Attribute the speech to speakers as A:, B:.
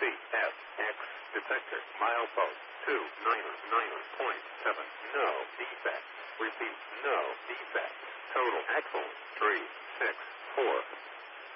A: CFX detector milepost 299.7. No defect. Repeat, no defect. Total axle 364.